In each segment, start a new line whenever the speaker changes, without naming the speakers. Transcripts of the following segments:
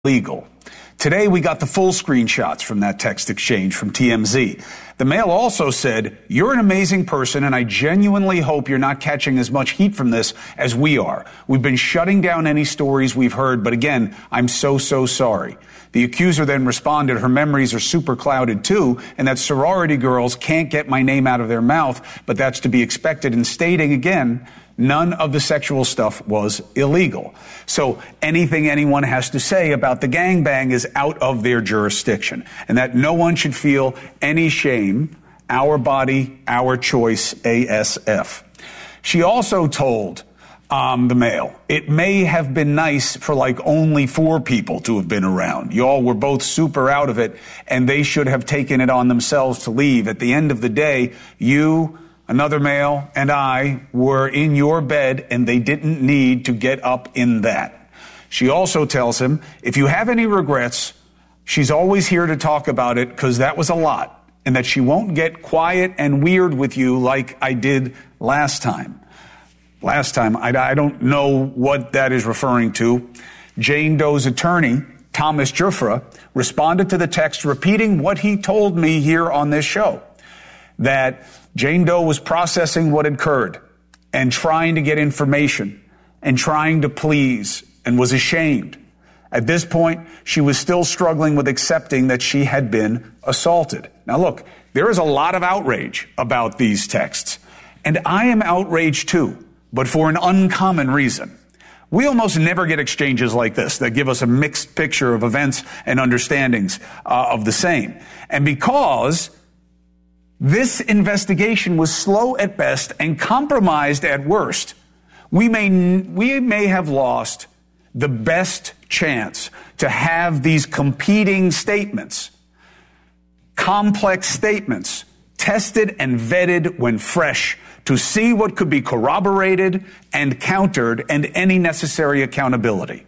illegal. Today, we got the full screenshots from that text exchange from TMZ. The Mail also said, "You're an amazing person, and I genuinely hope you're not catching as much heat from this as we are. We've been shutting down any stories we've heard, but again, I'm so sorry." The accuser then responded, "Her memories are super clouded too, and that sorority girls can't get my name out of their mouth, but that's to be expected," and stating again, none of the sexual stuff was illegal. So anything anyone has to say about the gangbang is out of their jurisdiction, and that no one should feel any shame. Our body, our choice, ASF. She also told the Mail, "It may have been nice for like only 4 people to have been around. Y'all were both super out of it, and they should have taken it on themselves to leave. At the end of the day, you, another male, and I were in your bed, and they didn't need to get up in that." She also tells him, if you have any regrets, she's always here to talk about it because that was a lot, and that she won't get quiet and weird with you like I did last time. Last time, I don't know what that is referring to. Jane Doe's attorney, Thomas Jufra, responded to the text repeating what he told me here on this show, that Jane Doe was processing what had occurred and trying to get information and trying to please and was ashamed. At this point, she was still struggling with accepting that she had been assaulted. Now look, there is a lot of outrage about these texts, and I am outraged too, but for an uncommon reason. We almost never get exchanges like this that give us a mixed picture of events and understandings of the same. And because this investigation was slow at best and compromised at worst, we may have lost the best chance to have these competing statements, complex statements, tested and vetted when fresh, to see what could be corroborated and countered, and any necessary accountability.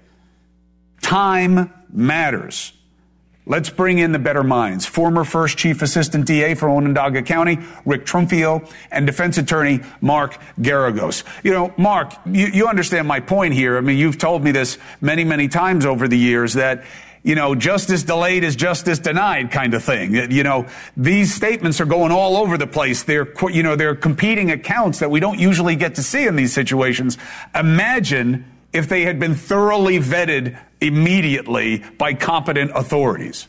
Time matters. Let's bring in the better minds. Former First Chief Assistant DA for Onondaga County, Rick Trumfio, and defense attorney Mark Garagos. You know, Mark, you understand my point here. I mean, you've told me this many times over the years that, you know, justice delayed is justice denied kind of thing. You know, these statements are going all over the place. They're competing accounts that we don't usually get to see in these situations. Imagine if they had been thoroughly vetted immediately by competent authorities.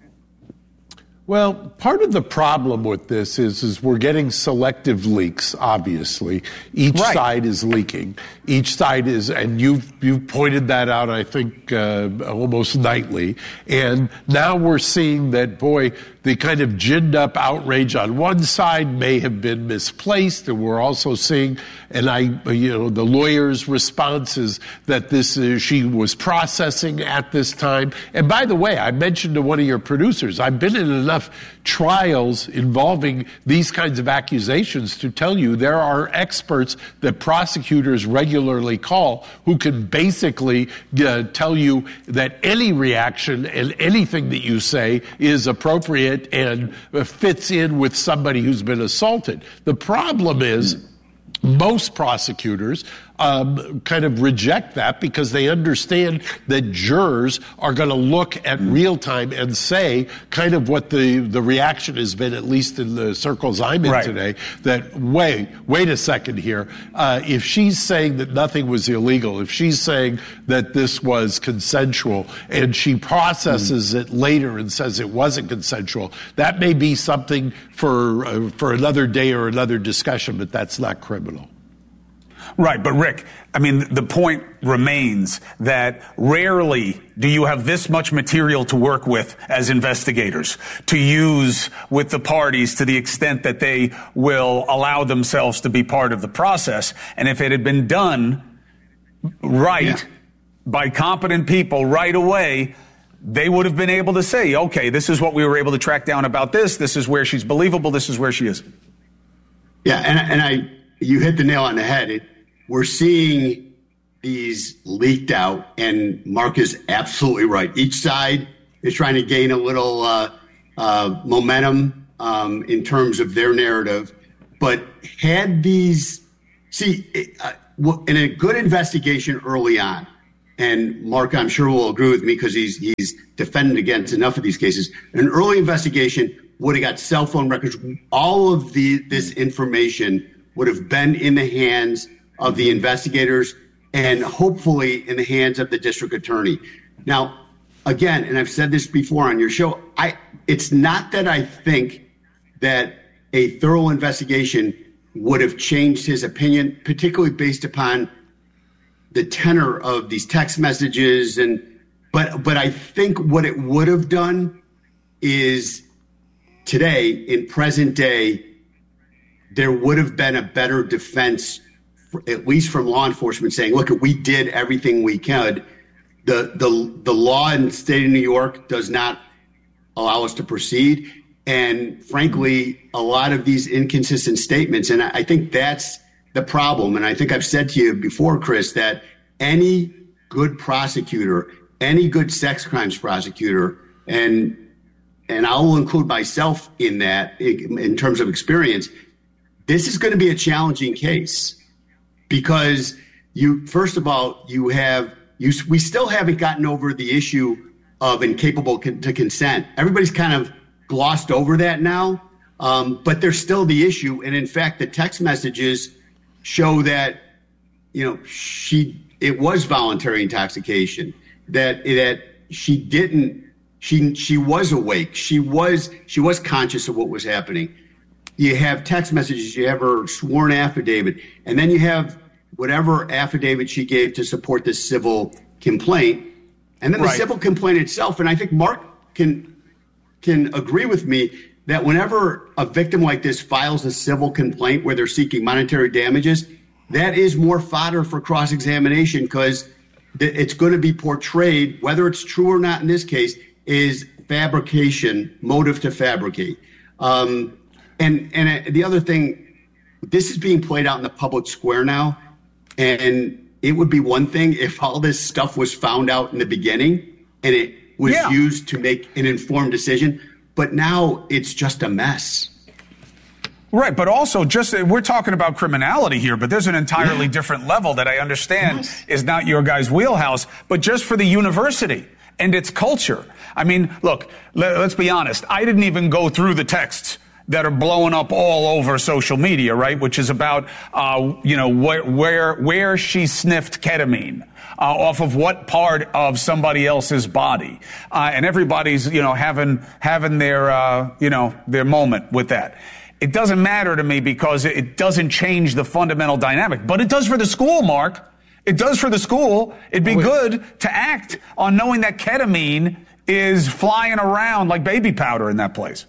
Well, part of the problem with this is we're getting selective leaks, obviously. Each side is leaking. Each side is, and you've pointed that out, I think, almost nightly. And now we're seeing that, boy, the kind of ginned up outrage on one side may have been misplaced. And we're also seeing, and the lawyer's response is that she was processing at this time. And by the way, I mentioned to one of your producers, I've been in enough trials involving these kinds of accusations to tell you there are experts that prosecutors regularly call who can basically tell you that any reaction and anything that you say is appropriate and fits in with somebody who's been assaulted. The problem is most prosecutors kind of reject that because they understand that jurors are going to look at real time and say kind of what the reaction has been, at least in the circles I'm in today, that wait a second here. If she's saying that nothing was illegal, if she's saying that this was consensual, and she processes it later and says it wasn't consensual, that may be something for another day or another discussion, but that's not criminal.
Right, but Rick, I mean, the point remains that rarely do you have this much material to work with as investigators, to use with the parties to the extent that they will allow themselves to be part of the process. And if it had been done by competent people right away, they would have been able to say, okay, this is what we were able to track down about this. This is where she's believable. This is where she is.
Yeah, and you hit the nail on the head. We're seeing these leaked out, and Mark is absolutely right. Each side is trying to gain a little momentum in terms of their narrative. But had these, in a good investigation early on, and Mark, I'm sure will agree with me because he's defended against enough of these cases. An early investigation would have got cell phone records. All of this information would have been in the hands of the investigators and hopefully in the hands of the district attorney. Now, again, and I've said this before on your show, it's not that I think that a thorough investigation would have changed his opinion, particularly based upon the tenor of these text messages. But I think what it would have done is today, in present day, there would have been a better defense, at least from law enforcement, saying, look, we did everything we could. The law in the state of New York does not allow us to proceed. And frankly, a lot of these inconsistent statements, and I think that's the problem. And I think I've said to you before, Chris, that any good prosecutor, any good sex crimes prosecutor, and I will include myself in that in terms of experience, this is going to be a challenging case because first of all, we still haven't gotten over the issue of incapable to consent. Everybody's kind of glossed over that now, but there's still the issue. And in fact, the text messages show that, it was voluntary intoxication, that she was awake. She was conscious of what was happening. You have text messages, you have her sworn affidavit, and then you have whatever affidavit she gave to support this civil complaint. And then the civil complaint itself, and I think Mark can agree with me that whenever a victim like this files a civil complaint where they're seeking monetary damages, that is more fodder for cross-examination because it's going to be portrayed, whether it's true or not in this case, is fabrication, motive to fabricate. And the other thing, this is being played out in the public square now, and it would be one thing if all this stuff was found out in the beginning and it was used to make an informed decision, but now it's just a mess.
Right, but also we're talking about criminality here, but there's an entirely different level that I understand is not your guys' wheelhouse, but just for the university and its culture. I mean, look, let's be honest. I didn't even go through the texts that are blowing up all over social media, right? Which is about, where she sniffed ketamine. Off of what part of somebody else's body. And everybody's, having their moment with that. It doesn't matter to me because it doesn't change the fundamental dynamic, but it does for the school, Mark. It does for the school. It'd be good to act on knowing that ketamine is flying around like baby powder in that place.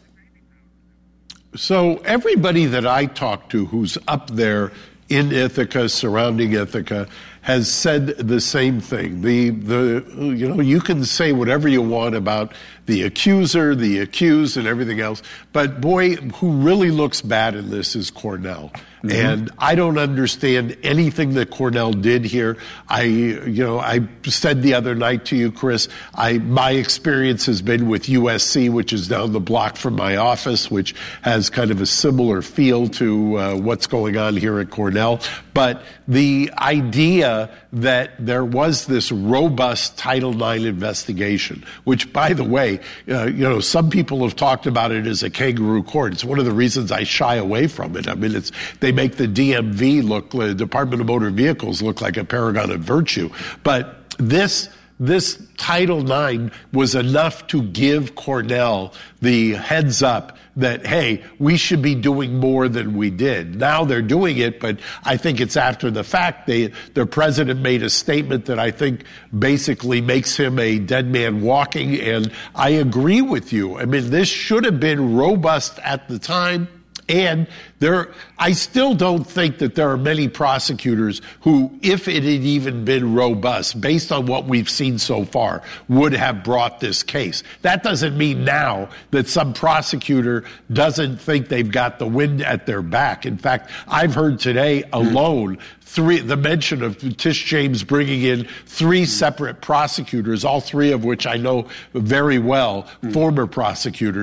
So everybody that I talk to who's up there in Ithaca, surrounding Ithaca, has said the same thing. You can say whatever you want about the accuser, the accused, and everything else, but boy, who really looks bad in this is Cornell. Mm-hmm. And I don't understand anything that Cornell did here. I said the other night to you, Chris, my experience has been with USC, which is down the block from my office, which has kind of a similar feel to what's going on here at Cornell. But the idea that there was this robust Title IX investigation, which, by the way, some people have talked about it as a kangaroo court. It's one of the reasons I shy away from it. I mean, they make the DMV the Department of Motor Vehicles look like a paragon of virtue. But this Title IX was enough to give Cornell the heads up that, hey, we should be doing more than we did. Now they're doing it, but I think it's after the fact. Their president made a statement that I think basically makes him a dead man walking, and I agree with you. I mean, this should have been robust at the time. And I still don't think that there are many prosecutors who, if it had even been robust, based on what we've seen so far, would have brought this case. That doesn't mean now that some prosecutor doesn't think they've got the wind at their back. In fact, I've heard today alone the mention of Tish James bringing in 3 separate prosecutors, all 3 of which I know very well, former prosecutors.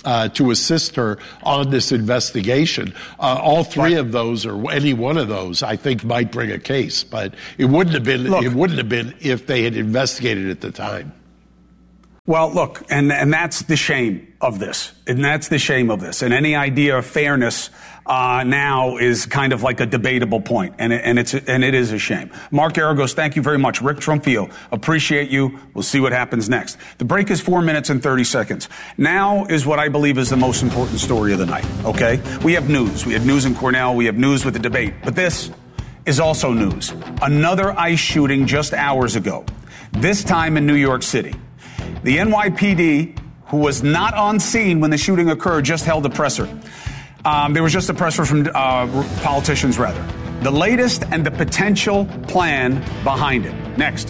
to assist her on this investigation. All three of those, or any one of those, I think might bring a case, but it wouldn't have been. It wouldn't have been if they had investigated at the time.
Well, look, and that's the shame of this. And that's the shame of this. And any idea of fairness now is kind of like a debatable point. And it is a shame. Mark Geragos, thank you very much. Rick Trumpio, appreciate you. We'll see what happens next. The break is 4 minutes and 30 seconds. Now is what I believe is the most important story of the night, okay? We have news. We had news in Cornell. We have news with the debate. But this is also news. Another ICE shooting just hours ago, this time in New York City. The NYPD, who was not on scene when the shooting occurred, just held a presser. There was just a presser from politicians, rather. The latest and the potential plan behind it. Next.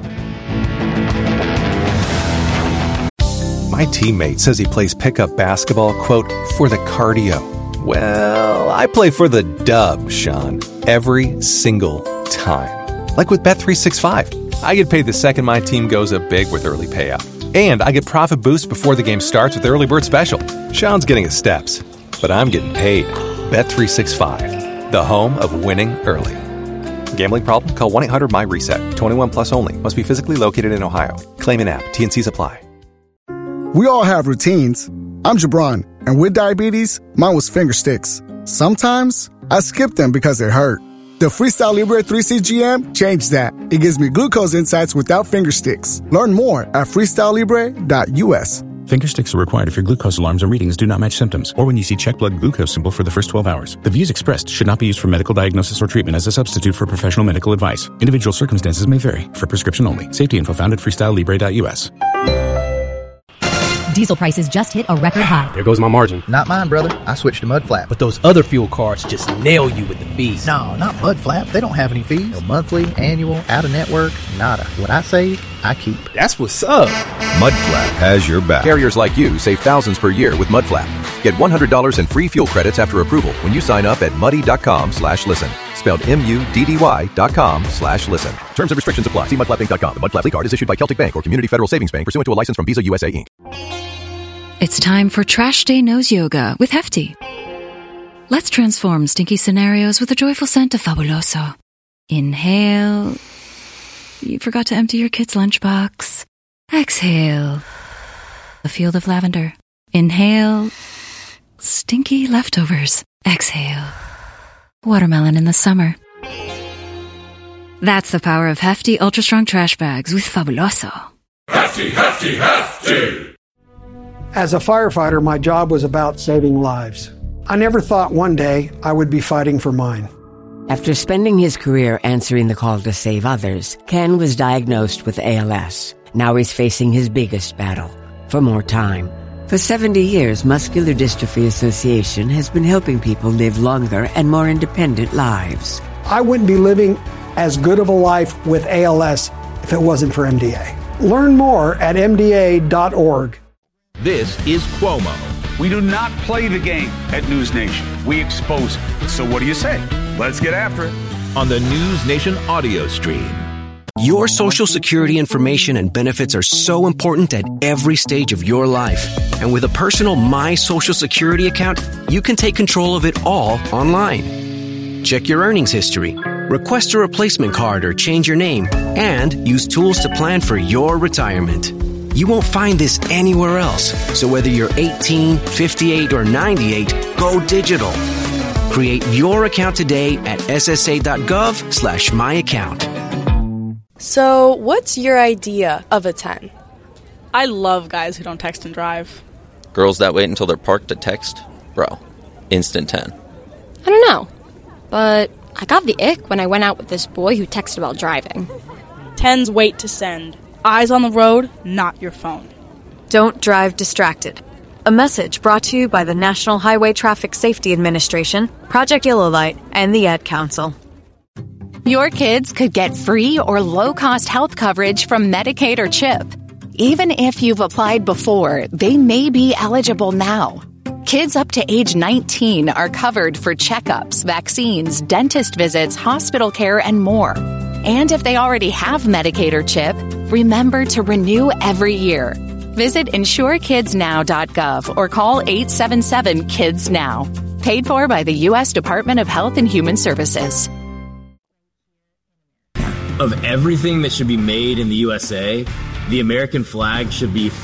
My teammate says he plays pickup basketball, quote, for the cardio. Well, I play for the dub, Sean, every single time. Like with Bet365. I get paid the second my team goes up big with early payout. And I get profit boosts before the game starts with Early Bird Special. Sean's getting his steps, but I'm getting paid. Bet365, the home of winning early. Gambling problem? Call 1-800-MY-RESET. 21 plus only. Must be physically located in Ohio. Claim in app. T&Cs apply.
We all have routines. I'm Jabron, and with diabetes, mine was finger sticks. Sometimes I skip them because they hurt. The Freestyle Libre 3CGM changed that. It gives me glucose insights without finger sticks. Learn more at freestylelibre.us.
Finger sticks are required if your glucose alarms and readings do not match symptoms, or when you see check blood glucose symbol for the first 12 hours. The views expressed should not be used for medical diagnosis or treatment as a substitute for professional medical advice. Individual circumstances may vary. For prescription only. Safety info found at freestylelibre.us.
Diesel prices just hit a record high.
There goes my margin.
Not mine, brother. I switched to Mudflap.
But those other fuel cards just nail you with the fees.
No, not Mudflap. They don't have any fees. No monthly, annual, out-of-network, nada. What I save, I keep.
That's what's up.
Mudflap has your back.
Carriers like you save thousands per year with Mudflap. Get $100 in free fuel credits after approval when you sign up at muddy.com/listen. Spelled MUDDY.com/listen. Terms and restrictions apply. See mudflapinc.com. The Mudflap card is issued by Celtic Bank or Community Federal Savings Bank pursuant to a license from Visa USA Inc.
It's time for Trash Day Nose Yoga with Hefty. Let's transform stinky scenarios with a joyful scent of Fabuloso. Inhale. You forgot to empty your kid's lunchbox. Exhale. A field of lavender. Inhale. Stinky leftovers. Exhale. Watermelon in the summer. That's the power of Hefty Ultra Strong Trash Bags with Fabuloso.
Hefty, Hefty, Hefty!
As a firefighter, my job was about saving lives. I never thought one day I would be fighting for mine.
After spending his career answering the call to save others, Ken was diagnosed with ALS. Now he's facing his biggest battle, for more time. For 70 years, Muscular Dystrophy Association has been helping people live longer and more independent lives.
I wouldn't be living as good of a life with ALS if it wasn't for MDA. Learn more at MDA.org.
This is Cuomo.
We do not play the game at News Nation. We expose it. So what do you say? Let's get after it.
On the News Nation audio stream.
Your Social Security information and benefits are so important at every stage of your life. And with a personal My Social Security account, you can take control of it all online. Check your earnings history, request a replacement card or change your name, and use tools to plan for your retirement. You won't find this anywhere else. So whether you're 18, 58, or 98, go digital. Create your account today at ssa.gov/myaccount.
So, what's your idea of a 10?
I love guys who don't text and drive.
Girls that wait until they're parked to text? Bro, instant 10.
I don't know, but I got the ick when I went out with this boy who texted while driving.
10s wait to send. Eyes on the road, not your phone.
Don't drive distracted. A message brought to you by the National Highway Traffic Safety Administration, Project Yellow Light, and the Ad Council.
Your kids could get free or low-cost health coverage from Medicaid or CHIP. Even if you've applied before, they may be eligible now. Kids up to age 19 are covered for checkups, vaccines, dentist visits, hospital care, and more. And if they already have Medicaid or CHIP, remember to renew every year. Visit insurekidsnow.gov or call 877-KIDS-NOW. Paid for by the U.S. Department of Health and Human Services.
Of everything that should be made in the USA, the American flag should be